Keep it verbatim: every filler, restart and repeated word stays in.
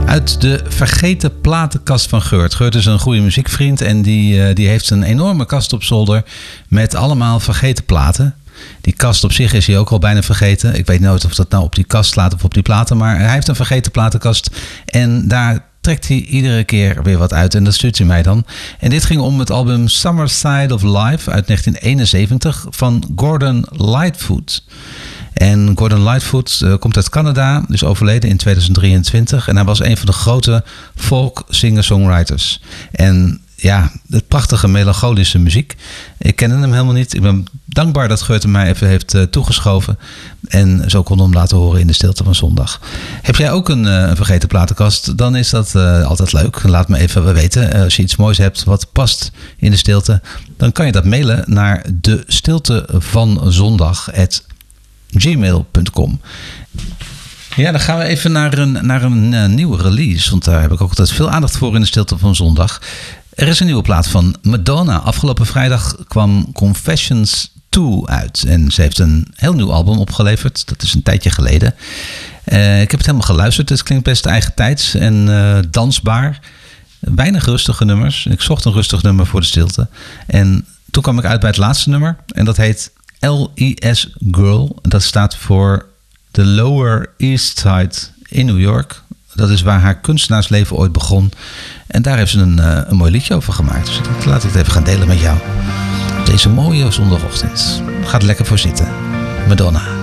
Uit de vergeten platenkast van Geurt. Geurt is een goede muziekvriend en die, uh, die heeft een enorme kast op zolder met allemaal vergeten platen. Die kast op zich is hij ook al bijna vergeten. Ik weet nooit of dat nou op die kast slaat of op die platen, maar hij heeft een vergeten platenkast en daar trekt hij iedere keer weer wat uit en dat stuurt hij mij dan. En dit ging om het album Summer Side of Life uit negentien eenenzeventig van Gordon Lightfoot. En Gordon Lightfoot uh, komt uit Canada, is overleden in tweeduizend drieëntwintig. En hij was een van de grote folk singer-songwriters. En ja, het prachtige melancholische muziek. Ik kende hem helemaal niet. Ik ben dankbaar dat Geurt hem mij even heeft uh, toegeschoven. En zo kon hem laten horen in de stilte van zondag. Heb jij ook een, uh, een vergeten platenkast? Dan is dat uh, altijd leuk. Laat me even weten. Uh, als je iets moois hebt wat past in de stilte, dan kan je dat mailen naar de stilte van zondag at gmail punt com. Ja, dan gaan we even naar een, naar een uh, nieuwe release. Want daar heb ik ook altijd veel aandacht voor in de stilte van zondag. Er is een nieuwe plaat van Madonna. Afgelopen vrijdag kwam Confessions twee uit. En ze heeft een heel nieuw album opgeleverd. Dat is een tijdje geleden. Uh, ik heb het helemaal geluisterd. Het klinkt best eigentijds en uh, dansbaar. Weinig rustige nummers. Ik zocht een rustig nummer voor de stilte. En toen kwam ik uit bij het laatste nummer. En dat heet L E S Girl. Dat staat voor de Lower East Side in New York. Dat is waar haar kunstenaarsleven ooit begon. En daar heeft ze een, uh, een mooi liedje over gemaakt. Dus laat ik het even gaan delen met jou. Deze mooie zondagochtend. Ga er lekker voor zitten. Madonna.